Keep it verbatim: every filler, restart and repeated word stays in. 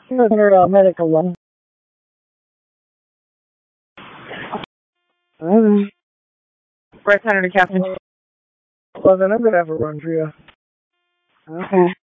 Under uh, medical loan. Mm-hmm. Right, Senator Captain. Well, then I'm gonna have a run for you. Okay.